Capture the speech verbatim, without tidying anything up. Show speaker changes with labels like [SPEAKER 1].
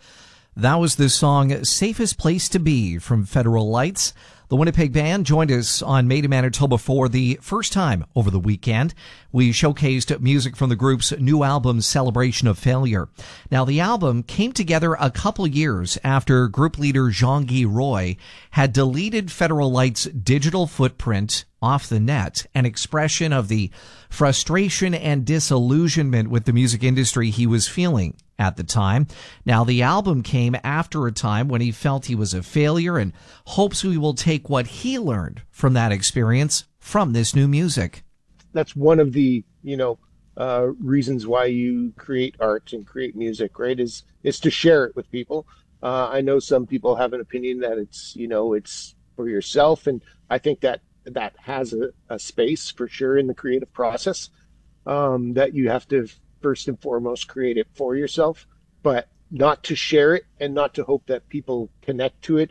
[SPEAKER 1] That was the song Safest Place to Be from Federal Lights. The Winnipeg Band joined us on Made in Manitoba for the first time over the weekend. We showcased music from the group's new album, Celebration of Failure. Now, the album came together a couple years after group leader Jean-Guy Roy had deleted Federal Lights' digital footprint off the net, an expression of the frustration and disillusionment with the music industry he was feeling at the time. Now, the album came after a time when he felt he was a failure and hopes we will take what he learned from that experience from this new music.
[SPEAKER 2] That's one of the, you know, uh, reasons why you create art and create music, right? Is, is to share it with people. Uh, I know some people have an opinion that it's, you know, it's for yourself. And I think that that has a, a space for sure in the creative process, um, that you have to first and foremost create it for yourself, but not to share it and not to hope that people connect to it